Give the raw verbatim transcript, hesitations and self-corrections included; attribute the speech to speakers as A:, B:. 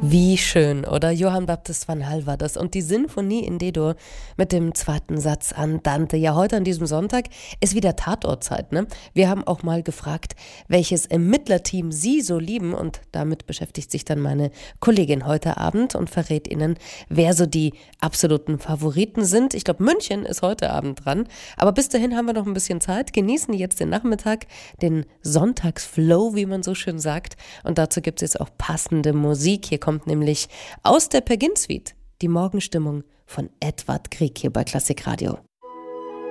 A: Wie schön, oder? Johann Baptist van Hal war das. Und die Sinfonie in D-Dur mit dem zweiten Satz Andante. Ja, heute an diesem Sonntag ist wieder Tatortzeit, ne? Wir haben auch mal gefragt, welches Ermittlerteam Sie so lieben. Und damit beschäftigt sich dann meine Kollegin heute Abend und verrät Ihnen, wer so die absoluten Favoriten sind. Ich glaube, München ist heute Abend dran. Aber bis dahin haben wir noch ein bisschen Zeit. Genießen jetzt den Nachmittag, den Sonntagsflow, wie man so schön sagt. Und dazu gibt es jetzt auch passende Musik. Hier kommt nämlich aus der Pergin Suite die Morgenstimmung von Edvard Grieg hier bei Klassikradio.